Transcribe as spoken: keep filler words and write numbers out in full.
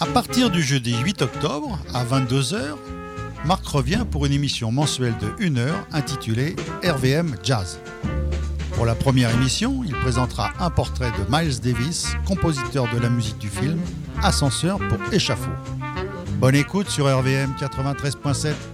À partir du jeudi huit octobre à vingt-deux heures, Marc revient pour une émission mensuelle de une heure intitulée R V M Jazz. Pour la première émission, il présentera un portrait de Miles Davis, compositeur de la musique du film Ascenseur pour échafaud. Bonne écoute sur R V M quatre-vingt-treize point sept.